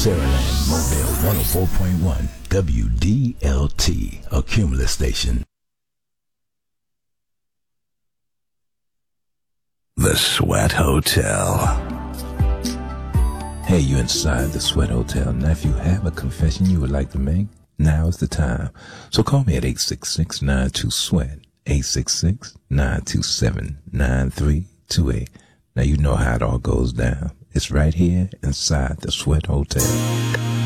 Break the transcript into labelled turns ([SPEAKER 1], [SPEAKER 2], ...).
[SPEAKER 1] Saraland Mobile 104.1 WDLT, a Cumulus station.
[SPEAKER 2] The Sweat Hotel.
[SPEAKER 3] Hey, you inside the Sweat Hotel. Now, if you have a confession you would like to make, now is the time. So call me at 866-92-SWEAT, 866-927-9328. Now, you know how it all goes down. It's right here inside the Sweat Hotel.